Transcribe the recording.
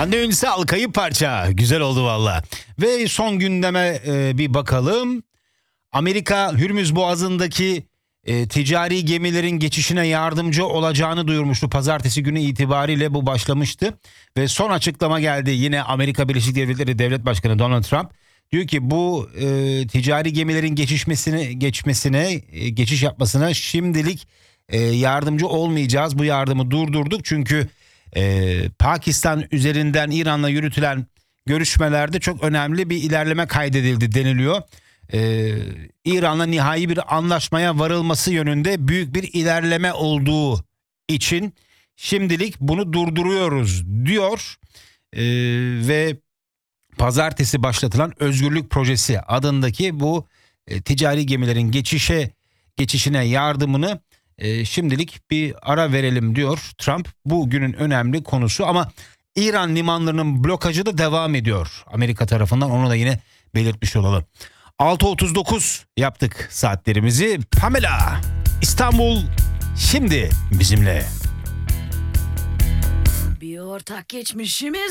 Hande Ünsal kayıp parça. Güzel oldu valla. Ve son gündeme bir bakalım. Amerika Hürmüz Boğazı'ndaki ticari gemilerin geçişine yardımcı olacağını duyurmuştu. Pazartesi günü itibariyle bu başlamıştı. Ve son açıklama geldi. Yine Amerika Birleşik Devletleri Devlet Başkanı Donald Trump diyor ki bu ticari gemilerin geçiş yapmasına şimdilik yardımcı olmayacağız. Bu yardımı durdurduk çünkü Pakistan üzerinden İran'la yürütülen görüşmelerde çok önemli bir ilerleme kaydedildi deniliyor. İran'la nihai bir anlaşmaya varılması yönünde büyük bir ilerleme olduğu için şimdilik bunu durduruyoruz diyor. Ve pazartesi başlatılan Özgürlük Projesi adındaki bu ticari gemilerin geçişine yardımını şimdilik bir ara verelim diyor Trump. Bu günün önemli konusu ama İran limanlarının blokajı da devam ediyor Amerika tarafından, onu da yine belirtmiş olalım. 6.39 yaptık saatlerimizi. Pamela İstanbul şimdi bizimle. Bir ortak geçmişimiz